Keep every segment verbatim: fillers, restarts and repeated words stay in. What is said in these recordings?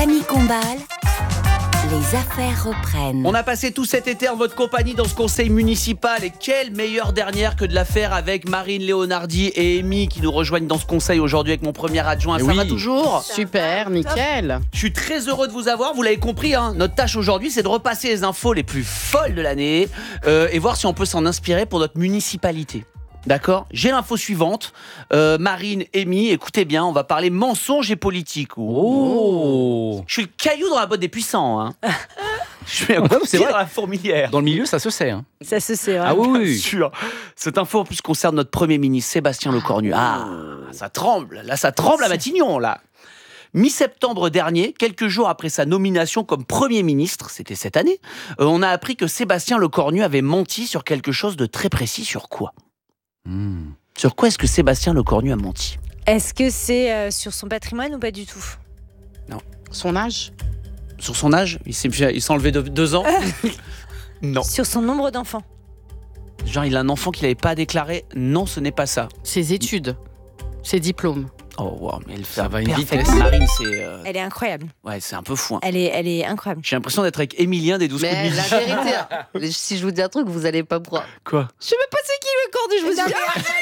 Camille Combal, les affaires reprennent. On a passé tout cet été en votre compagnie dans ce conseil municipal. Et quelle meilleure dernière que de la faire avec Marine Léonardi et Amy qui nous rejoignent dans ce conseil aujourd'hui avec mon premier adjoint. Ça oui. va toujours ? Super, nickel. Je suis très heureux de vous avoir, vous l'avez compris, hein, notre tâche aujourd'hui c'est de repasser les infos les plus folles de l'année euh, et voir si on peut s'en inspirer pour notre municipalité. D'accord ? J'ai l'info suivante. Euh, Marine, Amy, écoutez bien, on va parler mensonges et politique. Oh. Je suis le caillou dans la botte des puissants. Hein. Je suis un coup c'est vrai. dans la fourmilière. Dans le milieu, ça se sait. Hein. Ça se sait, ouais. Ah oui, oui. Bien sûr. Cette info en plus concerne notre Premier ministre, Sébastien Lecornu. Ah, ça tremble. Là, ça tremble à Matignon, là. Mi-septembre dernier, quelques jours après sa nomination comme Premier ministre, c'était cette année, euh, on a appris que Sébastien Lecornu avait menti sur quelque chose de très précis. Sur quoi ? Mmh. Sur quoi est-ce que Sébastien Lecornu a menti ? Est-ce que c'est euh, sur son patrimoine ou pas du tout ? Son âge ? Sur son âge ? Il s'est, il s'est enlevé de deux ans ? Non. Sur son nombre d'enfants ? Genre, il a un enfant qu'il n'avait pas déclaré ? Non, ce n'est pas ça. Ses études ? Ses diplômes ? Oh, wow, mais elle fait Ça un va une perfect. vitesse. Marine, c'est, euh, Elle est incroyable. ouais, c'est un peu fou. Hein. Elle est, elle est incroyable. J'ai l'impression d'être avec Émilien des douze coups de Mais midi. la vérité, hein, si je vous dis un truc, vous allez pas me croire. Quoi ? Je sais même pas c'est qui le cornu, je vous dis.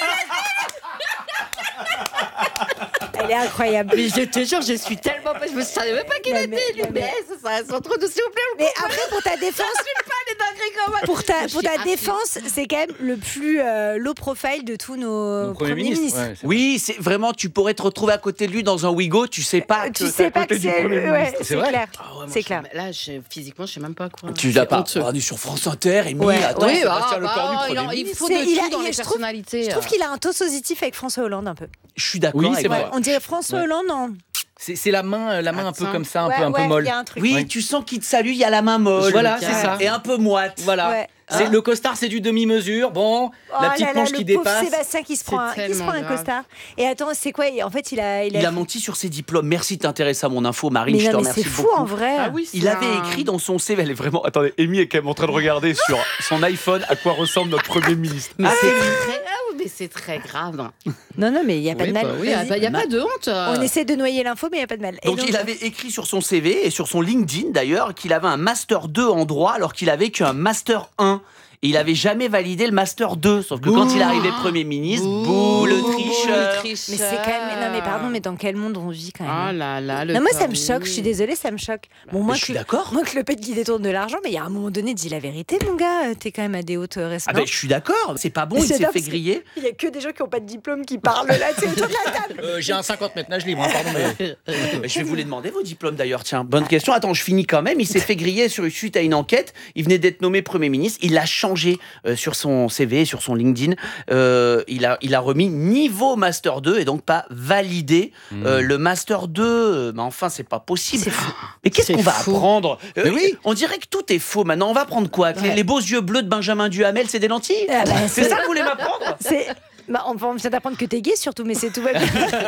Elle est incroyable. Mais je te jure, je suis tellement pas. Je me savais même pas qu'il Non, était. mais- lui. non, mais- Mais ça, ça, c'est entre nous, s'il vous plaît. Mais après, pour ta défense, Les dingueries quand même. pour ta, Je pour suis ta affligée. défense, c'est quand même le plus euh, low profile de tous nos, Mon premiers ministres. ouais, c'est- Oui, c'est vraiment, tu pourrais te retrouver à côté de lui dans un Wigo, tu sais pas que Tu t'es sais à pas côté que du c'est Premier le- ouais, ministre. c'est vrai clair. Ah ouais, moi, C'est je- clair. Là, je, physiquement, je sais même pas quoi. Tu l'as C'est pas. honteux. On est sur France Inter, Émile. Ouais, Attends, ouais. Sébastien Ah, bah, Lecornu, il, en- Premier il ministre. faut C'est- de il a- tout dans il- les je trouve- personnalités. Je trouve qu'il a un taux positif avec François Hollande un peu. Je suis d'accord Oui, avec c'est toi. vrai. On dirait François Ouais. Hollande, non ? C'est, c'est la main, la main un peu Attends. comme ça, un Ouais, peu, un peu ouais, molle. il y a un truc. Oui, Ouais. tu sens qu'il te salue, il y a la main molle. Voilà, c'est Et- ça. Et un peu moite. Voilà. Ouais. C'est, Hein le costard, c'est du demi-mesure. Bon, Oh la petite là là, manche le qui pauvre dépasse. Sébastien qui se C'est prend un, qui se tellement prend un grave. costard. Et attends, c'est quoi ? En fait, il a, il a, Il a menti sur ses diplômes. Merci de t'intéresser à mon info, Marine. mais je te non, mais remercie c'est fou beaucoup. en vrai. Ah oui, c'est Il avait un- écrit dans son C V, elle est vraiment. Attendez, Amy est quand même en train de regarder sur son iPhone à quoi ressemble notre Premier ministre. Mais c'est très, ah oui, mais c'est très grave. Non, non, mais il y a pas Oui, de mal. bah oui, il n'y a, Vas-y. pas- y a pas de honte. On essaie de noyer l'info, mais il n'y a pas de mal. Et Donc, il avait écrit sur son C V et sur son LinkedIn d'ailleurs qu'il avait un Master deux en droit alors qu'il avait qu'un Master un. Et il avait jamais validé le Master deux. Sauf que quand il est arrivé Premier ministre, bouh, le tricheur. Mais c'est quand même. Non, mais pardon, mais dans quel monde on vit quand même Oh là là, le Non, moi ça me cornu. choque, je suis désolée, ça me choque. Bon, moi Mais je que, suis d'accord. moi que le pète qui détourne de l'argent, mais il y a un moment donné, dis la vérité, mon gars, euh, t'es quand même à des hautes restes. Ah ben, je suis d'accord. C'est pas bon, il s'est J'adore fait parce que- griller. Il y a que des gens qui n'ont pas de diplôme qui parlent là, c'est autour de la table. Euh, j'ai un cinquante mètres nage libre, hein, pardon. Mais... Mais je vais vous les demander, vos diplômes d'ailleurs. Tiens, bonne question. Attends, je finis quand même. Il s'est fait griller sur, suite à une enquête. Il venait d'être nommé Premier ministre. Il l'a changé euh, sur son C V, sur son LinkedIn. Euh, il, a, il a remis niveau Master deux et donc pas validé euh, le Master deux. Euh, Mais enfin, c'est pas possible. Mais qu'est-ce C'est qu'on va fou. apprendre Euh, Mais oui. On dirait que tout est faux maintenant. On va apprendre quoi Que les, Ouais. les beaux yeux bleus de Benjamin Duhamel, c'est des lentilles Ah bah, C'est c'est- ça que vous voulez m'apprendre C'est. Bah, on on vient d'apprendre que t'es gay surtout, mais c'est tout va bien.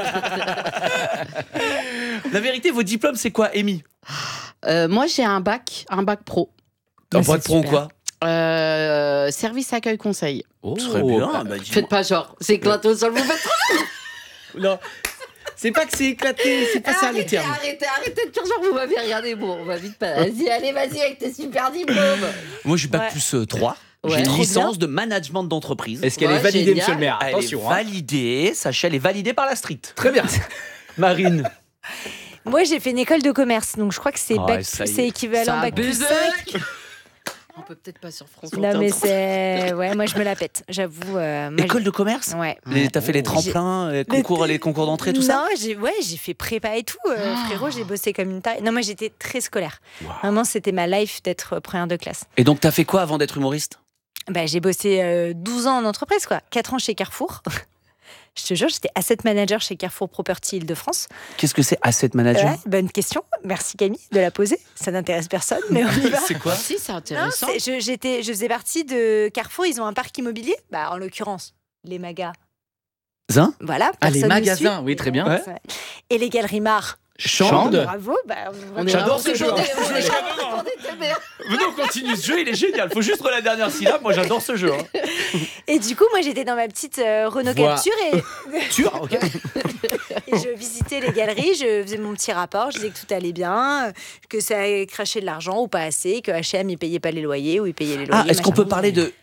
La vérité, vos diplômes, c'est quoi, Amy Euh, moi, j'ai un bac, un bac pro. T'as Mais pas de c'est pro super. quoi Euh, service accueil conseil. Oh, Très bien. Bah, dis-moi. Faites pas genre, c'est éclaté au sol, vous faites Non, c'est pas que c'est éclaté, c'est pas ça les arrêtez, termes. arrêtez, arrêtez de faire genre, vous m'avez regardé. Bon, on va vite pas. Vas-y, allez, vas-y avec tes super diplômes. Moi, j'ai bac Ouais. plus euh, trois. Ouais. J'ai une Trop licence de management d'entreprise. Est-ce qu'elle Ouais, est validée, génial. monsieur le maire? Elle Attention, est hein. validée, sachez, elle est validée par la street. Très bien. Marine. Moi j'ai fait une école de commerce, donc je crois que c'est Ah bac ouais, ça plus- y est. c'est équivalent Ça bac plus abuse. cinq. On peut peut-être pas sur France. Non mais c'est. Ouais, moi je me la pète, j'avoue. euh, moi, École de commerce j'ai- Ouais. Les- T'as fait les tremplins, les concours, les concours d'entrée, tout ça Non, j'ai ouais, j'ai fait prépa et tout. euh, frérot, j'ai bossé comme une taille. Non, moi j'étais très scolaire. Vraiment, c'était ma life d'être euh, première de classe. Et donc, t'as fait quoi avant d'être humoriste Bah, j'ai bossé euh, douze ans en entreprise, quoi. quatre ans chez Carrefour. Je te jure, j'étais asset manager chez Carrefour Property Île-de-France. Qu'est-ce que c'est asset manager Ouais, bonne question. Merci Camille de la poser. Ça n'intéresse personne, mais on y va. C'est quoi Ah, si, c'est Non, intéressant. c'est- je, j'étais, je faisais partie de Carrefour. Ils ont un parc immobilier. Bah, en l'occurrence, les magas. Zin Voilà. Ah, les personne ne magasins, suit. oui, très bien. Ouais. Et les galeries Mar. Chande. Bravo, bah, On est J'adore vraiment ce jeu. sur- hein. Je me On était bien. Venez, on continue. Ce jeu, il est génial. Faut juste la dernière syllabe. Moi, j'adore ce jeu. hein. Et du coup, moi, j'étais dans ma petite euh, Renault Voix. Capture et, Tu as, ok. et je visitais les galeries, je faisais mon petit rapport, je disais que tout allait bien, que ça craché de l'argent ou pas assez, que H et M, ils payaient pas les loyers ou ils payaient les loyers. Ah, est-ce qu'on machin. peut parler de